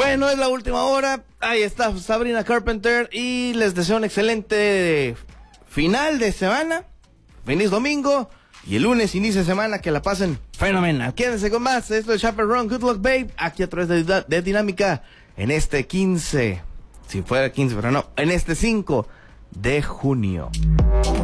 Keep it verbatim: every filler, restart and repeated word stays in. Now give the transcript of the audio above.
Bueno, es la última hora. Ahí está Sabrina Carpenter y les deseo un excelente final de semana. Feliz domingo. Y el lunes inicia semana, que la pasen fenomenal. Quédense con más. Esto es Chaperone, Good Luck Babe, aquí a través de, de Dinámica, en este quince, si fuera quince, pero no, en este cinco de junio.